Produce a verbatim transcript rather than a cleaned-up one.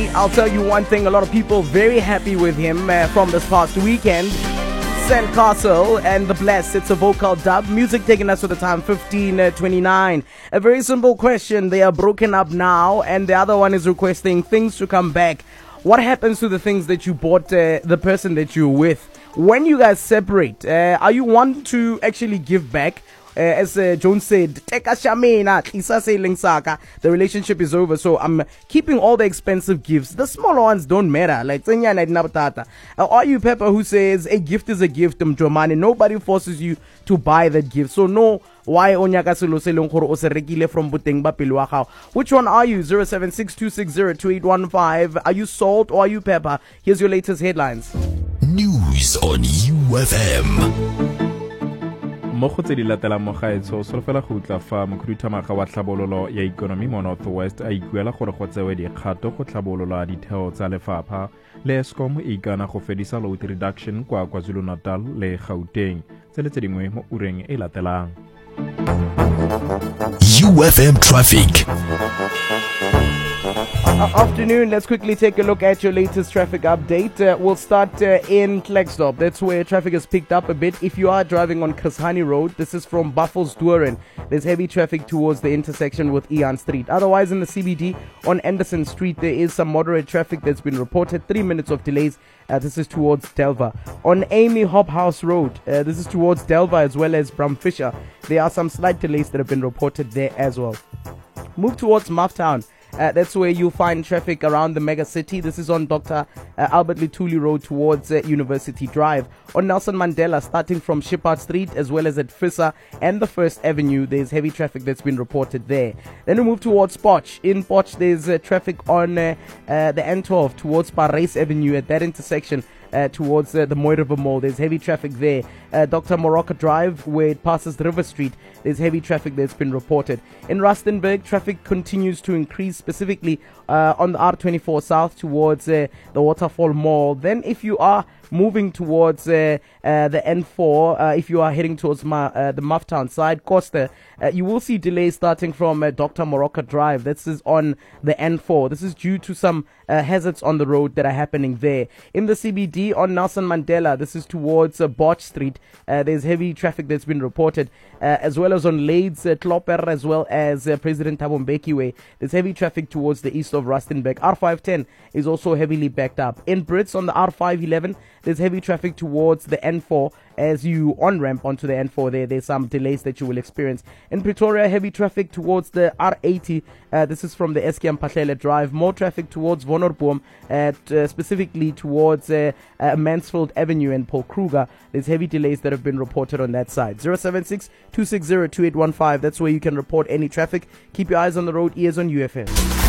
I'll tell you one thing, a lot of people very happy with him uh, from this past weekend. Sandcastle and The Blessed, it's a vocal dub. Music taking us to the time fifteen twenty-nine. A very simple question, they are broken up now, and the other one is requesting things to come back. What happens to the things that you bought uh, the person that you're with? When you guys separate, uh, are you one to actually give back? Uh, as uh, Jones said, the relationship is over, so I'm keeping all the expensive gifts. The smaller ones don't matter. Like uh, are you Pepper, who says a gift is a gift, money. Nobody forces you to buy that gift. So no, why onyaka selo se leng gore o se rekile from boteng ba pelo wa gago? Which one are you? zero seven six two six zero two eight one five. Are you Salt or are you Pepper? Here's your latest headlines. News on U F M. Mo go tse di latelang mo gaetsho solofela go utla fa mokhuduthamaga wa tlhabololo ya ikonomi mo Northwest a ikuela gore go tsewe dikgato go tlhabolola ditheo tsa lefapha le Eskom e ikana go fedisa load reduction kwa KwaZulu-Natal le Gauteng tse le tse dingwe mo ureng e latelang. U F M traffic. Afternoon, let's quickly take a look at your latest traffic update. Uh, we'll start uh, in Klerksdorp. That's where traffic has picked up a bit. If you are driving on Chris Hani Road, this is from Buffelsdorp. There's heavy traffic towards the intersection with Eon Street. Otherwise, in the C B D on Anderson Street, there is some moderate traffic that's been reported. Three minutes of delays. Uh, this is towards Delva. On Amy Hobhouse Road, uh, this is towards Delva as well as Bramfisher. There are some slight delays that have been reported there as well. Move towards Mufftown. Uh, that's where you'll find traffic around the mega city. This is on Doctor Uh, Albert Lutuli Road towards uh, University Drive. On Nelson Mandela, starting from Shippard Street as well as at Fissa and the First Avenue, there's heavy traffic that's been reported there. Then we move towards Potch. In Potch, there's uh, traffic on uh, uh, the N twelve towards Parrace Avenue at that intersection. Uh, towards uh, the Moy River Mall, there's heavy traffic there. Uh, Doctor Morocco Drive, where it passes River Street, there's heavy traffic that's been reported. In Rustenburg, traffic continues to increase, specifically uh, on the R twenty-four South towards uh, the Waterfall Mall. Then if you are moving towards uh, uh, the N four, uh, if you are heading towards Ma- uh, the Mufftown side, Costa, uh, you will see delays starting from uh, Doctor Morocco Drive. This is on the N four. This is due to some uh, hazards on the road that are happening there. In the C B D on Nelson Mandela, this is towards uh, Botch Street. Uh, there's heavy traffic that's been reported, uh, as well as on Lades, uh, Klopper, as well as uh, President Thabo Mbeki Way. There's heavy traffic towards the east of Rustenburg. R five ten is also heavily backed up. In Brits on the R five eleven, there's heavy traffic towards the N four as you on-ramp onto the N four there. There's some delays that you will experience. In Pretoria, heavy traffic towards the R eighty. Uh, this is from the S K M Pahlele Drive. More traffic towards Wonorboom, at, uh, specifically towards uh, uh, Mansfield Avenue and Paul Kruger. There's heavy delays that have been reported on that side. zero seven six two six zero two eight one five. That's where you can report any traffic. Keep your eyes on the road, ears on U F M.